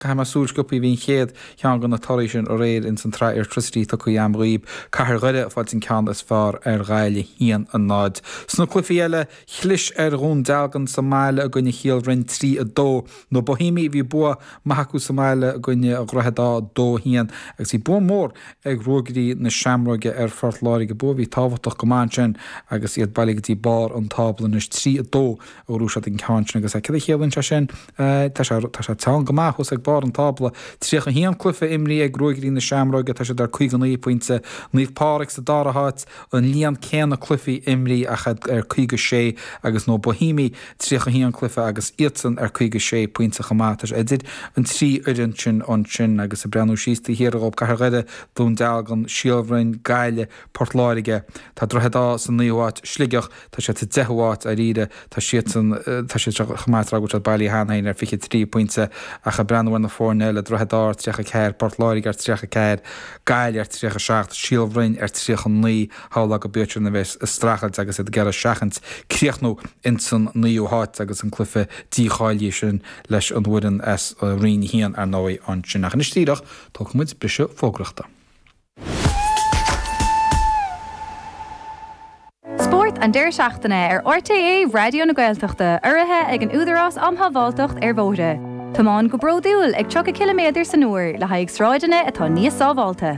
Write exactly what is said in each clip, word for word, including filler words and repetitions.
Ca ma súr gopi hín chéad chean gan na toration ó réad in san tra electricity tá chu am riib caiir ruide fáil sin cean is fear ar ghaile hían an náid. Sna clufiile chlis ar rún delgan sa máile a gunne chéal rin trí a dó nó bohíimi bhí bua maithú sa máile a gunne a grothedá dó hían agus í bu mór ag rugaí na seamróige ar fortláige bu hí táhaach gomáin sin agus iad bailgadtí bar an tablan is trí a dó ó rúsa in cean agus a cad chéann se sin tá sé tean gomáthús ag bar an tabla tríocha hían clufa imrí ag rugaí na seamróige tá sé dar chuiganí pointse níomh páric sa dárahat an líon céanna clufií imrí a chad ar chuige sé agus nó bohíimi tríocha hían clufa agus iadsan ar chuige sé pointse chamátas idir an trí uirin sin an sin agus a breanú síí hiarób cargheide dún dealgan siomhrain gaile portláige tá drochedá san níomháit sligeach tá sé deháit a ríide tá sian tá sé chamátra go bailí hánain ar fiche trí pointse a cha breanhhain na fórne le drochedá tríocha ceir portláige ar tríocha ceir gaile ar tríocha seach siomhrain ar tríocha ní hála go beir na bheits strachelt agus i gar seachant críochnú in san níomháit agus an clufa díáilí sin leis an bhuian as rion hían ar nói an sin nach istíireach tá muid brise fógrachta. Sport an deir seachtainna ar R T A Radio na Gaeltachta uirithe ag an údarás amthabháltacht ar bóide. Támán go bródúil ag tucha kiloméidir san uair le haig sráideanna atá níos sábháilte.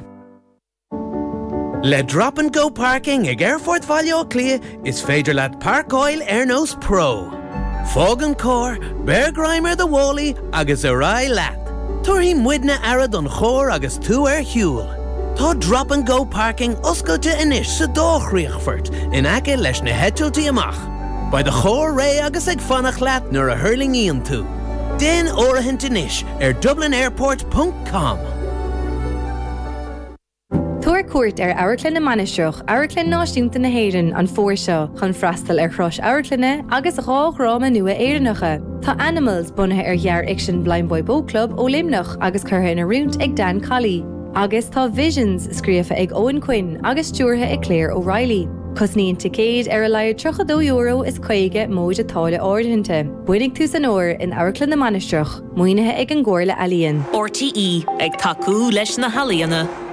Le drop and go parking ag Airfort Valio Clia is féidir leat Park Oil Airnos Pro. Fógan cór, Bear Grimer the Wally agus a rai leat. Tuaí muidna arad an chór agus tú ar hiúil. Tá drop and go parking oscailte inis sa dóchríochfort in aice leis na hetiltí amach. By the chór ré agus ag fannach leat nuair a hurling íon tú. Den orithint inis ar dublin airport dot com. Tuair cuairt ar Airclin na Manisteach, Airclin náisiúnta na Héireann an fór seo chun freastal ar chrois Airclinne agus rághráma nua éireannacha. Tá Animals bunathe ar ghear Action Blind Boy Boat Club ó Limnach agus curtha na rúnt ag Dan Colley. Agus tá Visions scríofa ag Owen Quinn agus stúrtha ag Claire O'Reilly. Cosníon ticéad ar a leir tridó euro is chuige móid atála áirithinte. Buinnig tú san óir in Airclin na Manisteach, muoinethe ag an ggóir le Alíonn. R T E ag tacú leis na Halíonna.